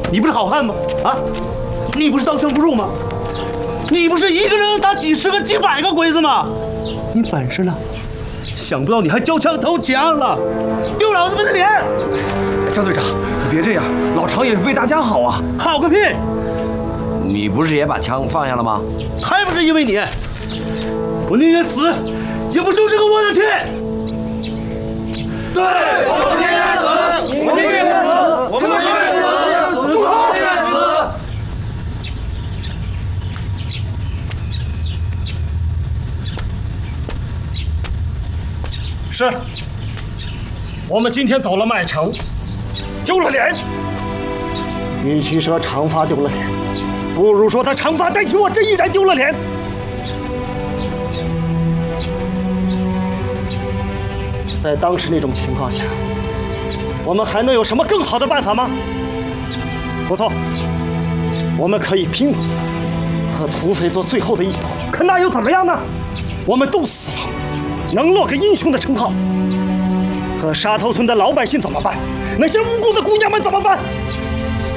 你不是好汉吗？啊，你不是刀枪不入吗？你不是一个人打几十个、几百个鬼子吗？你本事呢？想不到你还交枪投降了，丢老子们的脸！ 张队长，你别这样，老常也是为大家好啊。 好个屁！ 你不是也把枪放下了吗？ 还不是因为你，我宁愿死，也不受这个窝的气。对，我们宁愿死，我们宁愿死，我们宁愿死，住口！宁愿死。 是，我们今天走了麦城，丢了脸。与其说长发丢了脸，不如说他长发代替我这一人丢了脸。在当时那种情况下，我们还能有什么更好的办法吗？不错，我们可以拼了，和土匪做最后的一搏。可那又怎么样呢？我们都死了，能落个英雄的称号。可沙头村的老百姓怎么办？那些无辜的姑娘们怎么办？